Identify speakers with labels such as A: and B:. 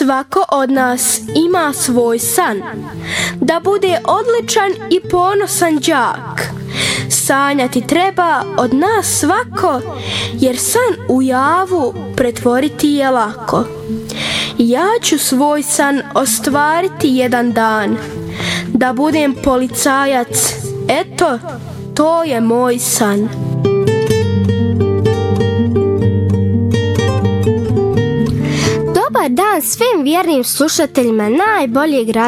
A: Svako od nas ima svoj san, da bude odličan i ponosan đak. Sanjati treba od nas svako, jer san u javu pretvoriti je lako. Ja ću svoj san ostvariti jedan dan, da budem policajac, eto, to je moj san.
B: Dobar dan svim vjernim slušateljima najboljeg